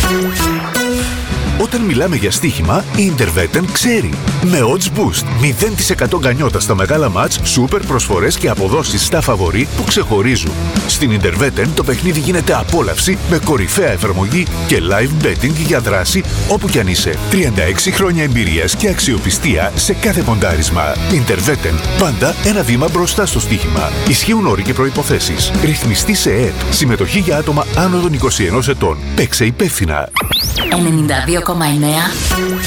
Όταν μιλάμε για στοίχημα, η Interwetten ξέρει. Με Odds Boost, 0% γκανιότα στα μεγάλα μάτς, σούπερ προσφορές και αποδόσεις στα φαβορί που ξεχωρίζουν. Στην Interwetten το παιχνίδι γίνεται απόλαυση με κορυφαία εφαρμογή και live betting για δράση όπου κι αν είσαι. 36 χρόνια εμπειρίας και αξιοπιστία σε κάθε ποντάρισμα. Interwetten, πάντα ένα βήμα μπροστά στο στοίχημα. Ισχύουν όροι και προϋποθέσεις. Ρυθμιστή σε ΕΕΠ. Συμμετοχή για άτομα άνω των 21 ετών. Παίξε υπεύθυνα. 92,9